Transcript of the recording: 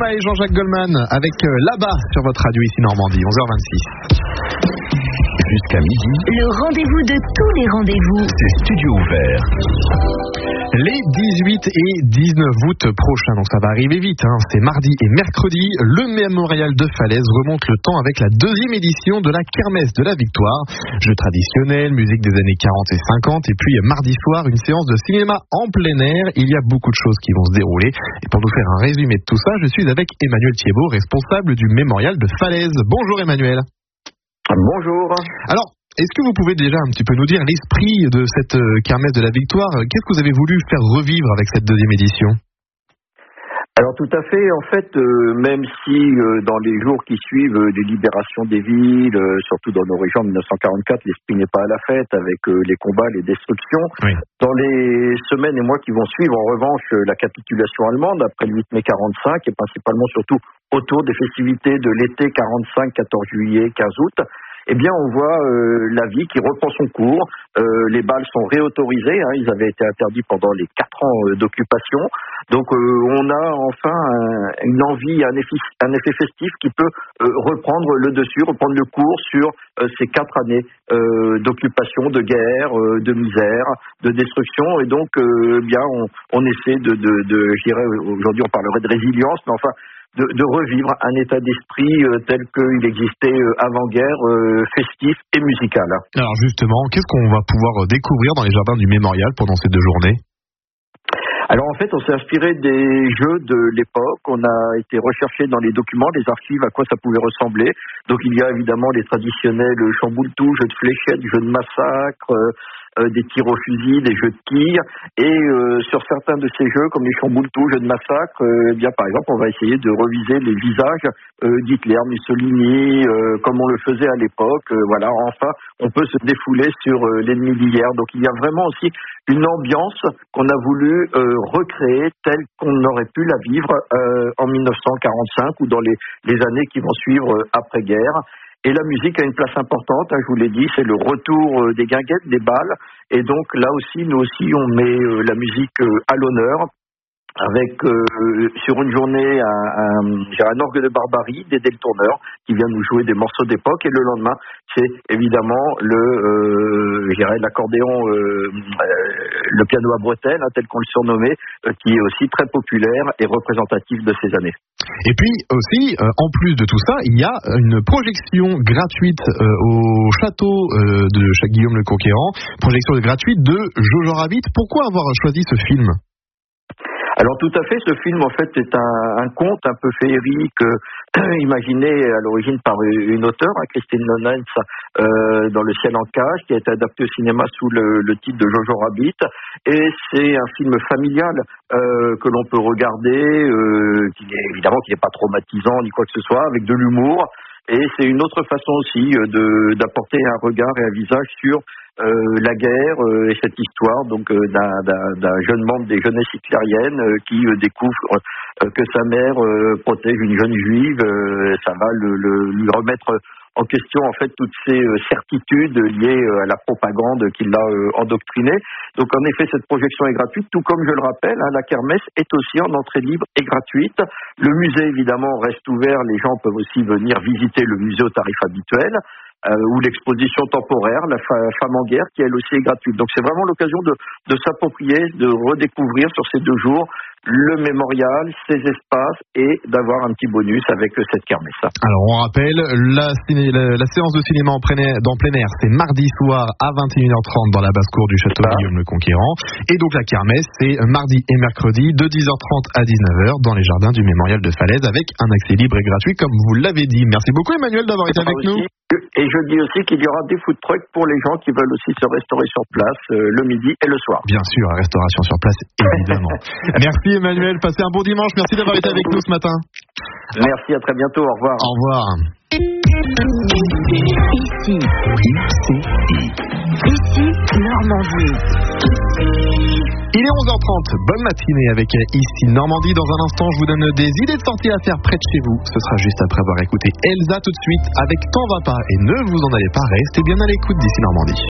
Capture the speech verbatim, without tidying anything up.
Stromae et Jean-Jacques Goldman avec euh, Là-bas sur votre radio ici Normandie, onze heures vingt-six. Jusqu'à midi, le rendez-vous de tous les rendez-vous. C'est Studio Ouvert. Les dix-huit et dix-neuf août prochains, donc ça va arriver vite, hein. C'est mardi et mercredi, le mémorial de Falaise remonte le temps avec la deuxième édition de la Kermesse de la Victoire. Jeux traditionnels, musique des années quarante et cinquante, et puis mardi soir, une séance de cinéma en plein air. Il y a beaucoup de choses qui vont se dérouler. Et pour nous faire un résumé de tout ça, je suis avec Emmanuel Thiebaud, responsable du mémorial de Falaise. Bonjour Emmanuel. Bonjour. Alors, est-ce que vous pouvez déjà un petit peu nous dire l'esprit de cette Kermesse de la Victoire? Qu'est-ce que vous avez voulu faire revivre avec cette deuxième édition? Alors tout à fait, en fait, euh, même si euh, dans les jours qui suivent euh, les libérations des villes, euh, surtout dans nos régions en dix-neuf cent quarante-quatre, l'esprit n'est pas à la fête avec euh, les combats, les destructions. Oui. Dans les semaines et mois qui vont suivre, en revanche, euh, la capitulation allemande après le huit mai quarante-cinq et principalement surtout autour des festivités de l'été quarante-cinq, quatorze juillet, quinze août, eh bien, on voit euh, la vie qui reprend son cours. Euh, les balles sont réautorisées. Hein, ils avaient été interdits pendant les quatre ans euh, d'occupation. Donc, euh, on a enfin un, une envie, un effet, un effet festif qui peut euh, reprendre le dessus, reprendre le cours sur euh, ces quatre années euh, d'occupation, de guerre, euh, de misère, de destruction. Et donc, euh, bien, on, on essaie de, de, de, je dirais, aujourd'hui, on parlerait de résilience, mais enfin. De, de revivre un état d'esprit euh, tel qu'il existait euh, avant-guerre, euh, festif et musical. Alors justement, qu'est-ce qu'on va pouvoir découvrir dans les jardins du mémorial pendant ces deux journées ? Alors en fait, on s'est inspiré des jeux de l'époque, on a été recherché dans les documents, les archives, à quoi ça pouvait ressembler. Donc il y a évidemment les traditionnels chamboule-tout, jeux de fléchettes, jeux de massacre, euh, euh, des tirs au fusil, des jeux de tir. Et euh, sur certains de ces jeux, comme les chamboule-tout, jeux de massacre, euh, eh bien par exemple, on va essayer de reviser les visages euh, d'Hitler, Mussolini, euh, comme on le faisait à l'époque. Euh, voilà, enfin, on peut se défouler sur euh, l'ennemi d'hier. Donc il y a vraiment aussi une ambiance qu'on a voulu euh, recréer telle qu'on aurait pu la vivre euh, en dix-neuf cent quarante-cinq ou dans les, les années qui vont suivre euh, après-guerre. Et la musique a une place importante, hein, je vous l'ai dit, c'est le retour euh, des guinguettes, des balles. Et donc là aussi, nous aussi, on met euh, la musique euh, à l'honneur. Avec euh, sur une journée un, un, un orgue de barbarie, Dédé le tourneur, qui vient nous jouer des morceaux d'époque, et le lendemain, c'est évidemment le, euh, je dirais, l'accordéon, euh, euh, le piano à bretelles, hein, tel qu'on le surnommait, euh, qui est aussi très populaire et représentatif de ces années. Et puis aussi, euh, en plus de tout ça, il y a une projection gratuite euh, au château euh, de Guillaume le Conquérant, projection gratuite de Jojo Rabbit. Pourquoi avoir choisi ce film ? Alors tout à fait, ce film en fait est un, un conte un peu féerique, euh, imaginé à l'origine par une auteure, hein, Christine Nonens, euh, dans Le ciel en cage, qui a été adapté au cinéma sous le, le titre de Jojo Rabbit. Et c'est un film familial euh, que l'on peut regarder, euh, qui est, évidemment qui n'est pas traumatisant ni quoi que ce soit, avec de l'humour. Et c'est une autre façon aussi de, d'apporter un regard et un visage sur euh, la guerre euh, et cette histoire donc euh, d'un, d'un, d'un jeune membre des jeunesses hitlériennes euh, qui euh, découvre euh, que sa mère euh, protège une jeune juive. Euh, ça va le, le, lui remettre en question en fait toutes ces euh, certitudes liées euh, à la propagande qui l'a euh, endoctriné. Donc en effet, cette projection est gratuite, tout comme je le rappelle, hein, la kermesse est aussi en entrée libre et gratuite. Le musée évidemment reste ouvert, les gens peuvent aussi venir visiter le musée au tarif habituel. Euh, ou l'exposition temporaire, la femme en guerre, qui elle aussi est gratuite. Donc c'est vraiment l'occasion de, de s'approprier, de redécouvrir sur ces deux jours le mémorial, ses espaces et d'avoir un petit bonus avec cette kermesse. Alors on rappelle, la, ciné, la, la séance de cinéma en plein air, dans plein air, c'est mardi soir à vingt et une heures trente dans la basse-cour du château ah. Guillaume le Conquérant. Et donc la kermesse, c'est mardi et mercredi de dix heures trente à dix-neuf heures dans les jardins du mémorial de Falaise avec un accès libre et gratuit comme vous l'avez dit. Merci beaucoup Emmanuel d'avoir été avec nous. Et je dis aussi qu'il y aura des food trucks pour les gens qui veulent aussi se restaurer sur place euh, le midi et le soir. Bien sûr, restauration sur place, évidemment. Merci Emmanuel, passez un bon dimanche. Merci d'avoir été avec nous ce matin. Merci, à très bientôt. Au revoir. Au revoir. Ici, ici, Normandie. Il est onze heures trente, bonne matinée avec Ici Normandie. Dans un instant, je vous donne des idées de sortie à faire près de chez vous. Ce sera juste après avoir écouté Elsa tout de suite avec T'en vas pas. Et ne vous en allez pas, restez bien à l'écoute d'Ici Normandie.